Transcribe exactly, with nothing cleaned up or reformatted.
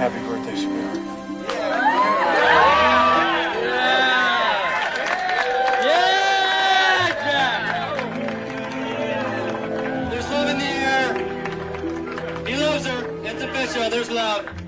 Happy birthday, sweetheart. Yeah, Jack! There's love in the air. He loves her. It's official. There's love.